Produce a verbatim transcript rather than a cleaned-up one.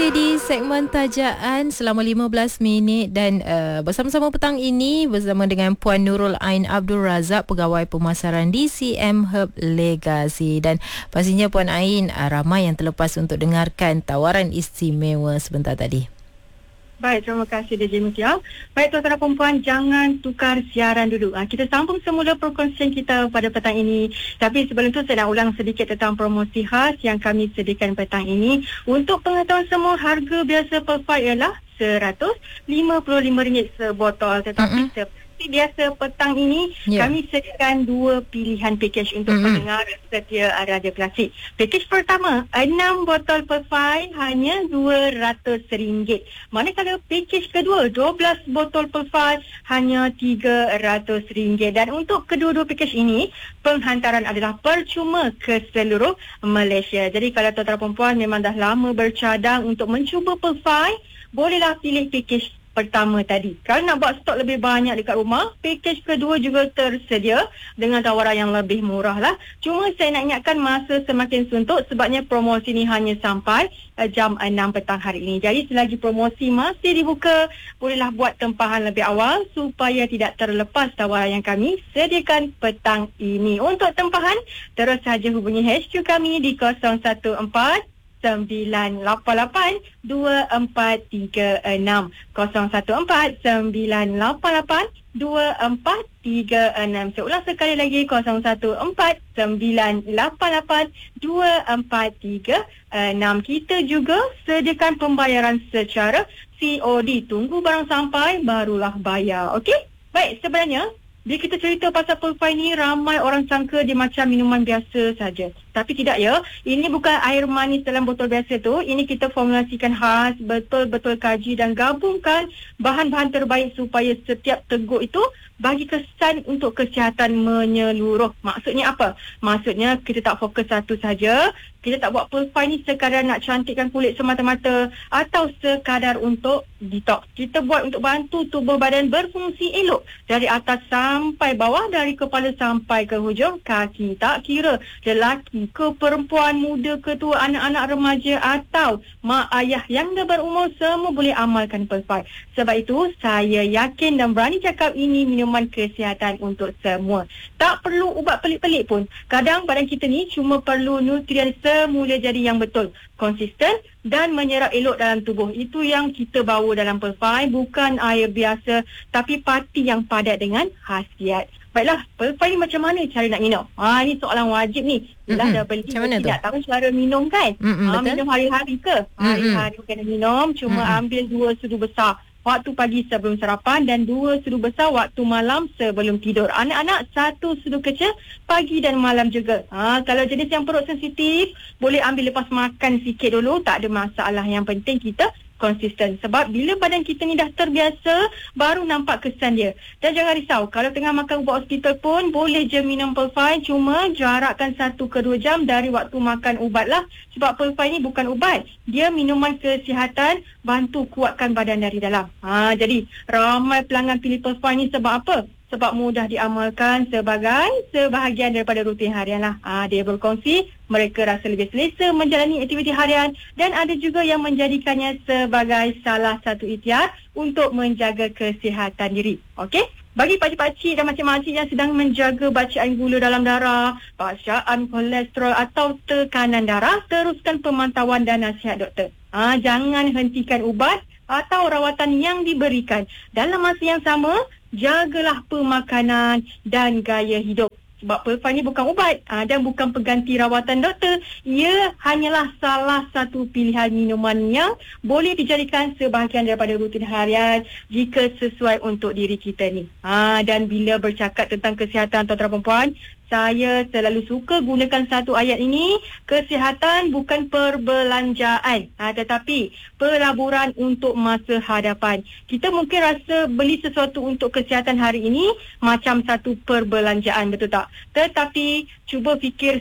masih di segmen Tajaan selama lima belas minit dan uh, bersama-sama petang ini bersama dengan Puan Nurul Ain Abdul Razak, Pegawai Pemasaran D C M Herb Legasi. Dan pastinya Puan Ain, uh, ramai yang terlepas untuk dengarkan tawaran istimewa sebentar tadi. Baik, terima kasih D J Mutia. Baik, tuan-tuan dan perempuan, jangan tukar siaran dulu. Ha, kita sambung semula perkongsian kita pada petang ini. Tapi sebelum itu saya nak ulang sedikit tentang promosi khas yang kami sediakan petang ini. Untuk pengetahuan semua, harga biasa per fight ialah seratus lima puluh lima ringgit sebotol. Tetapi mm-hmm. biasa petang ini yeah. kami sediakan dua pilihan pakej untuk mm-hmm. pendengar setia Radio Klasik. Pakej pertama, enam botol per file hanya dua ratus ringgit. Manakala pakej kedua, dua belas botol per file hanya tiga ratus ringgit. Dan untuk kedua-dua pakej ini, penghantaran adalah percuma ke seluruh Malaysia. Jadi kalau tuan-tuan perempuan memang dah lama bercadang untuk mencuba per file, bolehlah pilih pakej pertama tadi. Kalau nak buat stok lebih banyak dekat rumah, pakej kedua juga tersedia dengan tawaran yang lebih murah lah. Cuma saya nak ingatkan masa semakin suntuk sebabnya promosi ni hanya sampai uh, jam enam petang hari ini. Jadi selagi promosi masih dibuka, bolehlah buat tempahan lebih awal supaya tidak terlepas tawaran yang kami sediakan petang ini. Untuk tempahan, terus saja hubungi H Q kami di kosong satu empat sembilan lapan lapan dua empat tiga enam kosong satu empat sembilan lapan lapan dua empat tiga enam. Saya ulang sekali lagi, kosong satu empat sembilan lapan lapan dua empat tiga enam. Kita juga sediakan pembayaran secara C O D. Tunggu barang sampai barulah bayar. Okey? Baik, sebenarnya bila kita cerita pasal pulpai ni, ramai orang sangka dia macam minuman biasa saja. Tapi tidak ya. Ini bukan air manis dalam botol biasa tu. Ini kita formulasikan khas, betul-betul kaji dan gabungkan bahan-bahan terbaik supaya setiap teguk itu bagi kesan untuk kesihatan menyeluruh. Maksudnya apa? Maksudnya kita tak fokus satu saja. Kita tak buat pulpai ni sekadar nak cantikkan kulit semata-mata atau sekadar untuk detox. Kita buat untuk bantu tubuh badan berfungsi elok dari atas sampai bawah, dari kepala sampai ke hujung kaki. Tak kira lelaki ke perempuan, muda ke tua, anak-anak remaja atau mak ayah yang dah berumur, semua boleh amalkan pulpai. Sebab itu saya yakin dan berani cakap ini minuman kesihatan untuk semua. Tak perlu ubat pelik-pelik pun. Kadang badan kita ni cuma perlu nutrien semula jadi yang betul, konsisten dan menyerap elok dalam tubuh. Itu yang kita bawa dalam pulpai, bukan air biasa tapi pati yang padat dengan khasiat. Baiklah, pulpai ni macam mana cara nak minum? Ha, ni soalan wajib ni. Dah dah beli, tidak tahu cara minum kan? Ha, minum hari-hari ke? Hari-hari kena minum, cuma Mm-mm. ambil dua sudu besar waktu pagi sebelum sarapan dan dua sudu besar waktu malam sebelum tidur. Anak-anak satu sudu kecil pagi dan malam juga. Ha, kalau jenis yang perut sensitif, boleh ambil lepas makan sikit dulu, tak ada masalah. Yang penting kita konsisten. Sebab bila badan kita ni dah terbiasa, baru nampak kesan dia. Dan jangan risau, kalau tengah makan ubat hospital pun boleh je minum pulpai, cuma jarakkan satu ke dua jam dari waktu makan ubat lah. Sebab pulpai ni bukan ubat, dia minuman kesihatan, bantu kuatkan badan dari dalam. Ha, jadi ramai pelanggan pilih pulpai ni sebab apa? Sebab mudah diamalkan sebagai sebahagian daripada rutin harian lah. Ha, dia berkongsi, mereka rasa lebih selesa menjalani aktiviti harian dan ada juga yang menjadikannya sebagai salah satu ikhtiar untuk menjaga kesihatan diri. Okey? Bagi pakcik-pakcik dan makcik-makcik yang sedang menjaga bacaan gula dalam darah, bacaan kolesterol atau tekanan darah, teruskan pemantauan dan nasihat doktor. Ha, jangan hentikan ubat atau rawatan yang diberikan. Dalam masa yang sama, jagalah pemakanan dan gaya hidup. Sebab pulpai ni bukan ubat aa, dan bukan pengganti rawatan doktor. Ia hanyalah salah satu pilihan minuman yang boleh dijadikan sebahagian daripada rutin harian jika sesuai untuk diri kita ni. Ha, dan bila bercakap tentang kesihatan tuan-tuan perempuan, saya selalu suka gunakan satu ayat ini. Kesihatan bukan perbelanjaan, ha, tetapi pelaburan untuk masa hadapan. Kita mungkin rasa beli sesuatu untuk kesihatan hari ini macam satu perbelanjaan, betul tak? Tetapi cuba fikir